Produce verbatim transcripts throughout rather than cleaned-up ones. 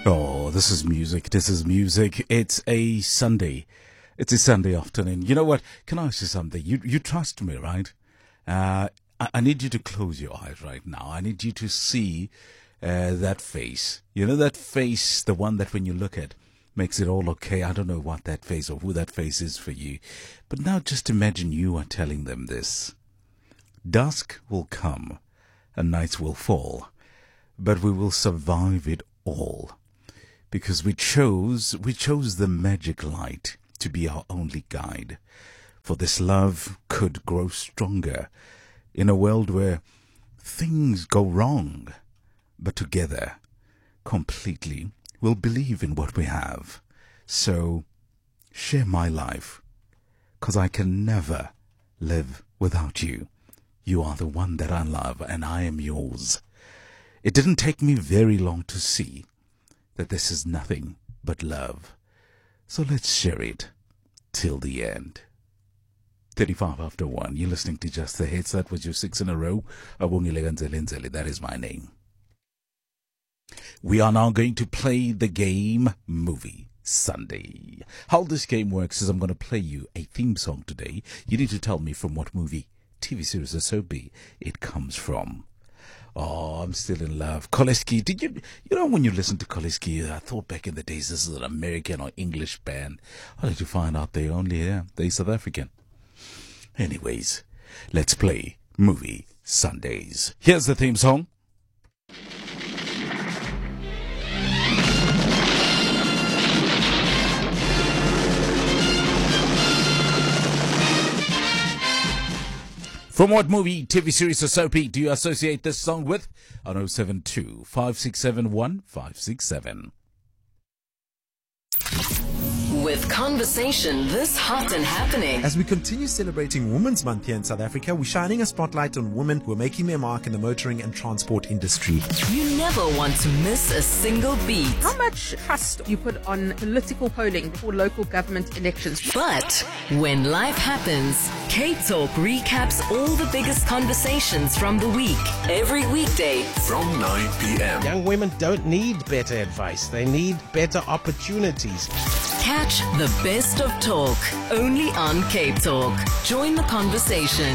Oh, this is music. This is music. It's a Sunday. It's a Sunday afternoon. You know what? Can I ask you something? You you trust me, right? Uh, I, I need you to close your eyes right now. I need you to see uh, that face. You know that face, the one that when you look at makes it all okay. I don't know what that face or who that face is for you. But now just imagine you are telling them this. Dusk will come and nights will fall, but we will survive it all. Because we chose, we chose the magic light to be our only guide. For this love could grow stronger in a world where things go wrong. But together, completely, we'll believe in what we have. So, share my life, 'cause I can never live without you. You are the one that I love, and I am yours. It didn't take me very long to see that this is nothing but love. So let's share it till the end. thirty-five after one. You're listening to Just the Hits. That was your six in a row. That is my name. We are now going to play the game Movie Sunday. How this game works is I'm going to play you a theme song today. You need to tell me from what movie, T V series, or so be it comes from. Oh, I'm still in love. Koleski, did you, you know, when you listen to Koleski, I thought back in the days this is an American or English band. I had to find out they only, yeah, they're South African. Anyways, let's play Movie Sundays. Here's the theme song. From what movie, T V series, or soapy do you associate this song with? On oh seven two, five six seven, one five six seven. With conversation this hot and happening. As we continue celebrating Women's Month here in South Africa, we're shining a spotlight on women who are making their mark in the motoring and transport industry. You never want to miss a single beat. How much trust you put on political polling before local government elections? But when life happens, K-Talk recaps all the biggest conversations from the week. Every weekday from nine p.m. Young women don't need better advice. They need better opportunities. Catch the best of talk only on Cape Talk. Join the conversation.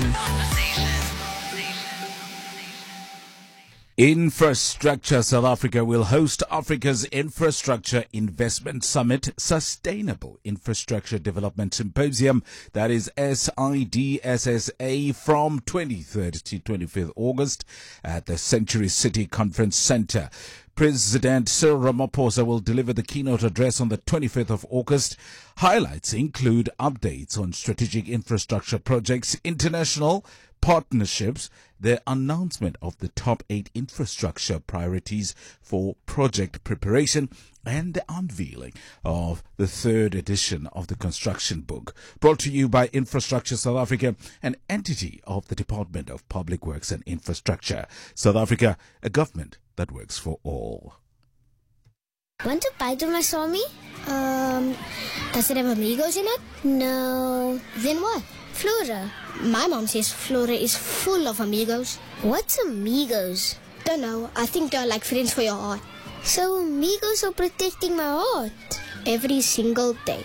Infrastructure South Africa will host Africa's Infrastructure Investment Summit Sustainable Infrastructure Development Symposium, that is S I D S S A, from twenty-third to twenty-fifth August at the Century City Conference Centre. President Cyril Ramaphosa will deliver the keynote address on the twenty-fifth of August. Highlights include updates on strategic infrastructure projects, international partnerships, the announcement of the top eight infrastructure priorities for project preparation, and the unveiling of the third edition of the construction book. Brought to you by Infrastructure South Africa, an entity of the Department of Public Works and Infrastructure. South Africa, a government that works for all. Want to bite of my Swami? Um, does it have amigos in it? No. Then what? Flora. My mom says Flora is full of amigos. What's amigos? Don't know. I think they're like friends for your heart. So amigos are protecting my heart every single day.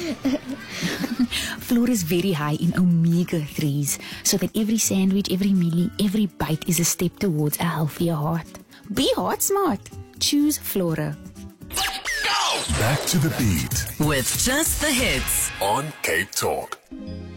Flora is very high in omega threes, so that every sandwich, every mealie, every bite is a step towards a healthier heart. Be heart smart. Choose Flora. Back to the beat with Just the Hits on Cape Talk.